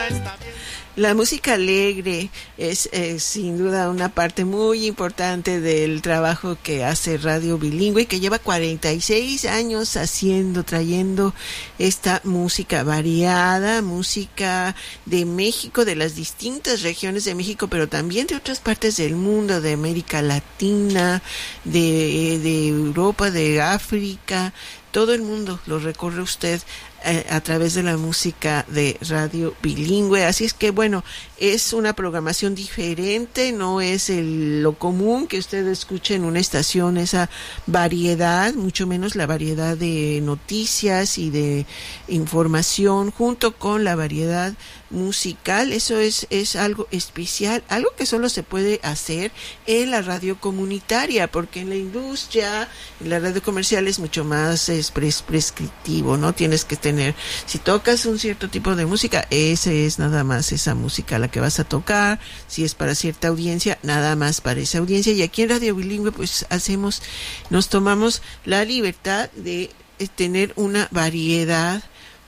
La música alegre es sin duda una parte muy importante del trabajo que hace Radio Bilingüe, que lleva 46 años trayendo esta música variada, música de México, de las distintas regiones de México, pero también de otras partes del mundo, de América Latina, de Europa, de África. Todo el mundo lo recorre usted a través de la música de Radio Bilingüe. Así es que, bueno, es una programación diferente, no es lo común que usted escuche en una estación, esa variedad, mucho menos la variedad de noticias y de información, junto con la variedad musical. Eso es algo especial, algo que solo se puede hacer en la radio comunitaria, porque en la industria, en la radio comercial es mucho más prescriptivo, ¿no? Tienes que tener, si tocas un cierto tipo de música, ese es nada más esa música la que vas a tocar. Si es para cierta audiencia, nada más para esa audiencia. Y aquí en Radio Bilingüe pues nos tomamos la libertad de tener una variedad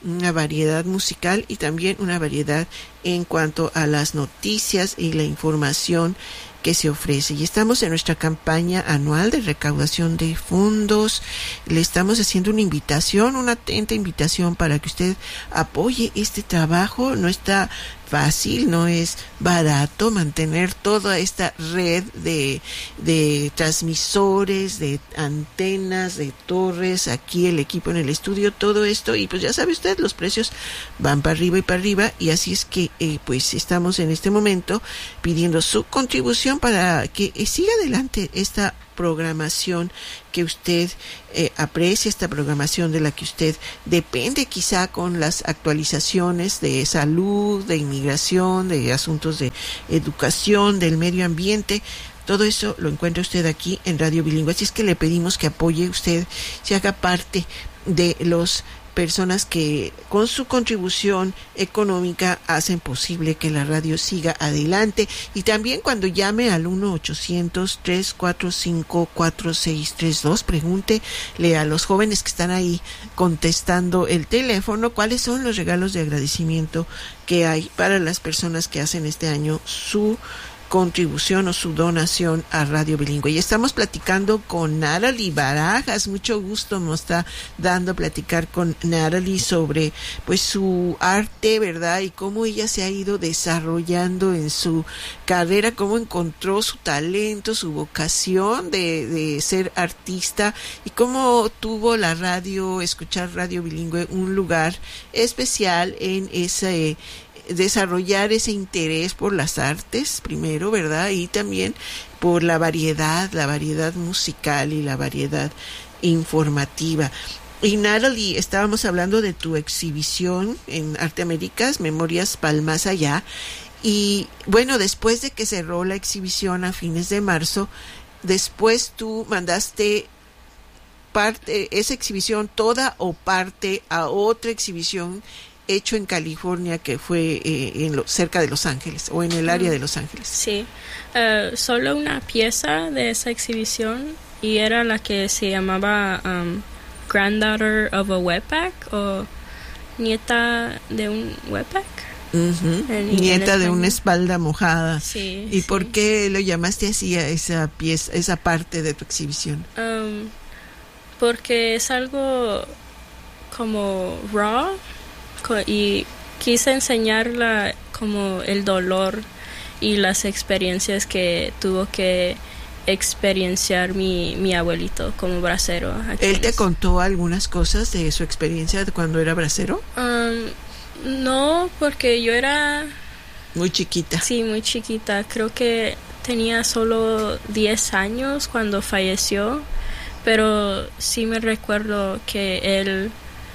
musical y también una variedad en cuanto a las noticias y la información que se ofrece. Y estamos en nuestra campaña anual de recaudación de fondos. Le estamos haciendo una atenta invitación para que usted apoye este trabajo. No está fácil, no es barato mantener toda esta red de transmisores, de antenas, de torres, aquí el equipo en el estudio, todo esto, y pues ya sabe usted, los precios van para arriba, y así es que pues estamos en este momento pidiendo su contribución para que siga adelante esta programación que usted aprecia, esta programación de la que usted depende, quizá con las actualizaciones de salud, de inmigración, de asuntos de educación, del medio ambiente. Todo eso lo encuentra usted aquí en Radio Bilingüe. Así es que le pedimos que apoye usted, se haga parte de los personas que con su contribución económica hacen posible que la radio siga adelante. Y también cuando llame al 1-800-345-4632, pregúntele a los jóvenes que están ahí contestando el teléfono cuáles son los regalos de agradecimiento que hay para las personas que hacen este año su contribución o su donación a Radio Bilingüe. Y estamos platicando con Natalie Barajas. Mucho gusto nos está dando platicar con Natalie sobre pues su arte, ¿verdad? Y cómo ella se ha ido desarrollando en su carrera, cómo encontró su talento, su vocación de ser artista, y cómo tuvo la radio, escuchar Radio Bilingüe, un lugar especial en ese desarrollar ese interés por las artes primero, ¿verdad? Y también por la variedad musical y la variedad informativa. Y Natalie, estábamos hablando de tu exhibición en Arte Américas, Memorias Palmas Allá, y bueno, después de que cerró la exhibición a fines de marzo, después tú mandaste esa exhibición toda o parte a otra exhibición hecho en California, que fue cerca de Los Ángeles, o en el área de Los Ángeles. Sí, solo una pieza de esa exhibición, y era la que se llamaba Granddaughter of a Wetback, o nieta de un wetback. Nieta de una espalda mojada. Sí. ¿Y por qué lo llamaste así a esa pieza, esa parte de tu exhibición? Porque es algo como raw, y quise enseñarla como el dolor y las experiencias que tuvo que experienciar mi abuelito como bracero. ¿Él te contó algunas cosas de su experiencia de cuando era bracero? No, porque yo era muy chiquita. Sí, muy chiquita. Creo que tenía solo 10 años cuando falleció, pero sí me recuerdo que él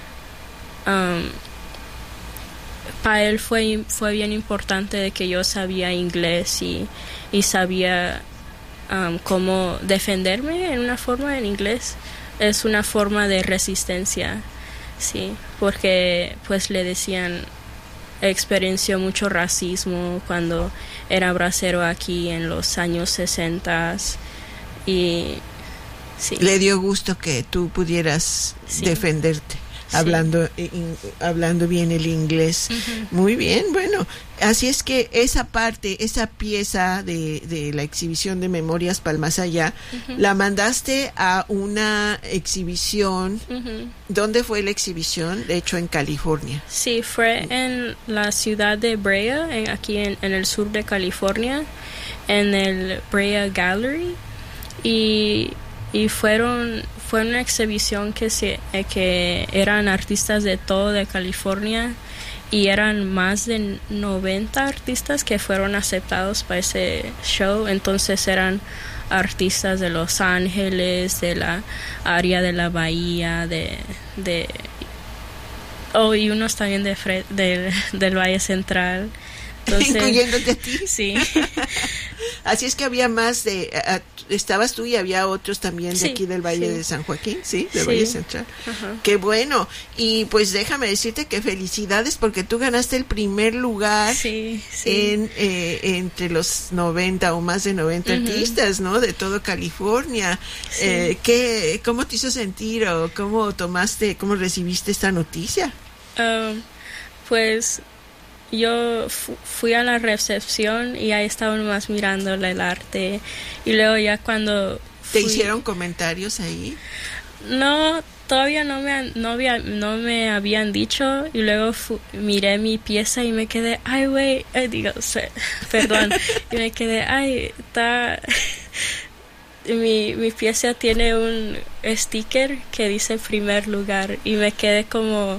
para él fue bien importante de que yo sabía inglés y sabía cómo defenderme en una forma en inglés. Es una forma de resistencia, sí, porque pues le decían, experienció mucho racismo cuando era bracero aquí en los años 60 y sí. Le dio gusto que tú pudieras defenderte. hablando bien el inglés. Muy bien, bueno, así es que esa pieza de la exhibición de Memorias para el Más Allá, la mandaste a una exhibición. ¿Dónde fue la exhibición? De hecho, en California. Sí, fue en la ciudad de Brea, aquí en el sur de California, en el Brea Gallery, y fue una exhibición que eran artistas de todo de California, y eran más de 90 artistas que fueron aceptados para ese show. Entonces eran artistas de Los Ángeles, de la área de la Bahía, y unos también del Valle Central. Entonces, incluyéndote a ti. Sí. Así es que había más estabas tú y había otros también de aquí del Valle de San Joaquín, ¿sí? Del Valle Central. Qué bueno. Y pues déjame decirte que felicidades, porque tú ganaste el primer lugar entre los 90 o más de 90 artistas, ¿no? De todo California. Sí. ¿Cómo te hizo sentir o cómo recibiste esta noticia? Pues yo fui a la recepción y ahí estaban más mirando el arte, y luego ya cuando ¿Te hicieron comentarios ahí? No, todavía no me habían dicho, y luego miré mi pieza y me quedé, perdón, y me quedé, mi pieza tiene un sticker que dice primer lugar, y me quedé como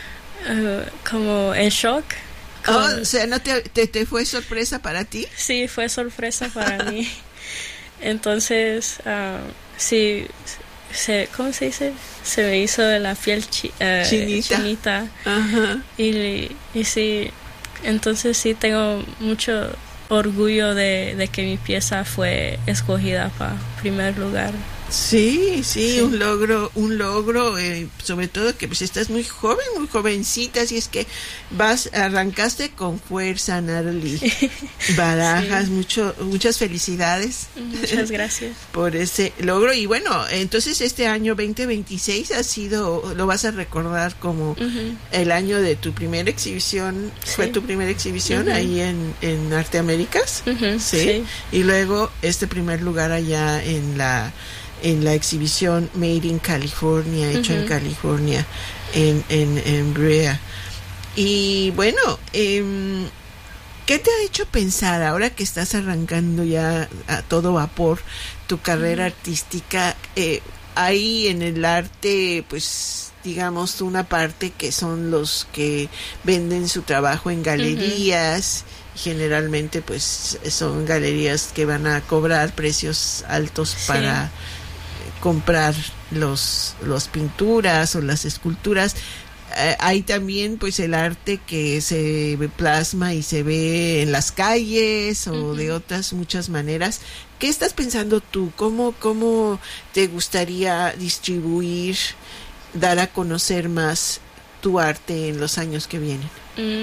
en shock. O sea, ¿no te fue sorpresa para ti? Sí, fue sorpresa para mí. Entonces, sí, ¿cómo se dice? Se me hizo la piel chinita. Ajá. Y sí, entonces sí tengo mucho orgullo de que mi pieza fue escogida para primer lugar. Sí, un logro, sobre todo que pues estás muy joven, muy jovencita, así es que arrancaste con fuerza, Natalie Barajas. Muchas felicidades. Muchas gracias por ese logro. Y bueno, entonces este año 2026 lo vas a recordar como el año de tu primera exhibición. Fue tu primera exhibición ahí en Arte Américas. ¿Sí? Y luego este primer lugar allá en la exhibición Made in California, hecho en California, en Brea. Y bueno, ¿qué te ha hecho pensar ahora que estás arrancando ya a todo vapor tu carrera artística? Hay en el arte, pues, digamos, una parte que son los que venden su trabajo en galerías. Generalmente, pues, son galerías que van a cobrar precios altos para comprar los pinturas o las esculturas. Hay también pues el arte que se plasma y se ve en las calles o de otras muchas maneras. ¿Qué estás pensando tú? ¿Cómo te gustaría distribuir, dar a conocer más tu arte en los años que vienen?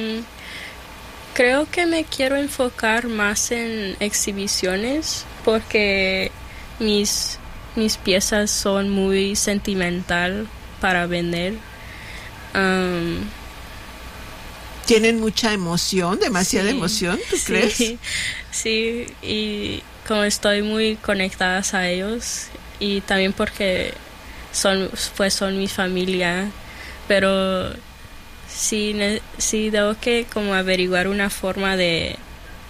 Creo que me quiero enfocar más en exhibiciones, porque mis piezas son muy sentimental para vender. ¿Tienen mucha emoción, demasiada emoción, tú crees? Sí, y como estoy muy conectada a ellos, y también porque son mi familia, pero sí debo que como averiguar una forma de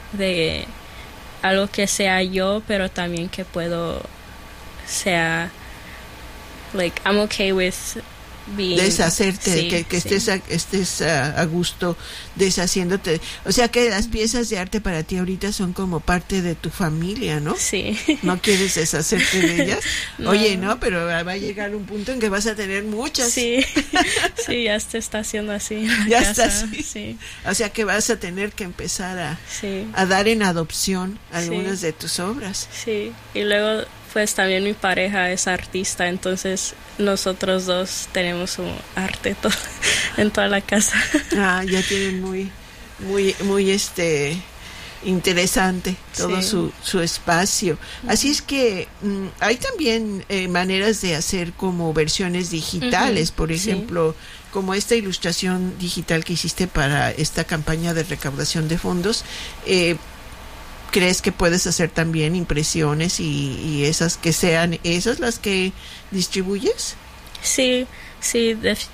algo que sea yo, pero también que puedo sea I'm okay with being, deshacerte, que estés a gusto deshaciéndote. O sea que las piezas de arte para ti ahorita son como parte de tu familia, ¿no? Sí. ¿No quieres deshacerte de ellas? No. Oye, no, pero va a llegar un punto en que vas a tener muchas. Sí, ya se está haciendo así. Ya está así. Sí. O sea que vas a tener que empezar a dar en adopción algunas de tus obras. Sí, y luego pues también mi pareja es artista, entonces nosotros dos tenemos un arte en toda la casa. Ya tienen muy interesante todo Sí. su espacio. Así es que hay también maneras de hacer como versiones digitales, por Sí. ejemplo, como esta ilustración digital que hiciste para esta campaña de recaudación de fondos. ¿Crees que puedes hacer también impresiones y esas que sean esas las que distribuyes? Sí, sí,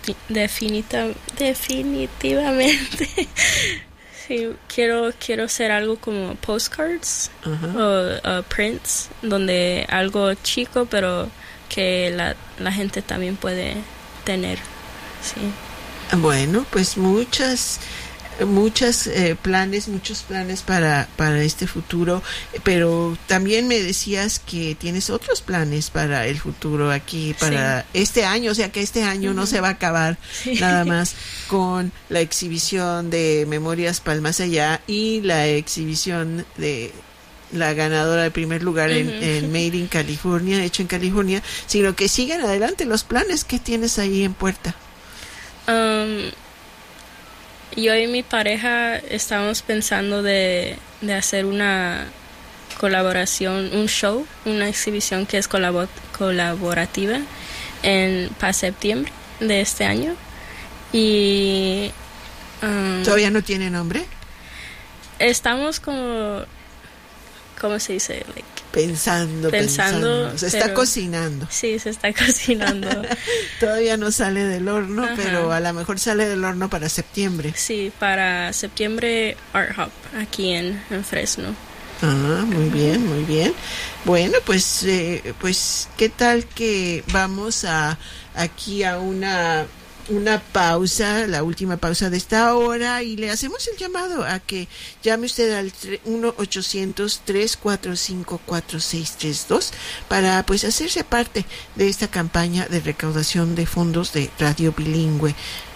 definitivamente. Sí, quiero hacer algo como postcards Ajá. o prints, donde algo chico, pero que la gente también puede tener. Sí. Bueno, pues muchos planes para este futuro, pero también me decías que tienes otros planes para el futuro aquí, para este año, o sea que este año no se va a acabar nada más con la exhibición de Memorias Palmas Allá y la exhibición de la ganadora del primer lugar en Made in California, hecho en California, sino que sigan adelante los planes que tienes ahí en puerta. Yo y mi pareja estábamos pensando de hacer una colaboración, un show, una exhibición que es colaborativa para septiembre de este año. Y ¿Todavía no tiene nombre? estamos como, ¿cómo se dice? Pensando. Se está cocinando. Sí, se está cocinando. Todavía no sale del horno, Ajá. pero a lo mejor sale del horno para septiembre. Sí, para septiembre Art Hub, aquí en Fresno. Ah, muy bien, muy bien. Bueno, pues ¿qué tal que vamos aquí a una pausa, la última pausa de esta hora, y le hacemos el llamado a que llame usted al 1-800-345-4632 para pues hacerse parte de esta campaña de recaudación de fondos de Radio Bilingüe.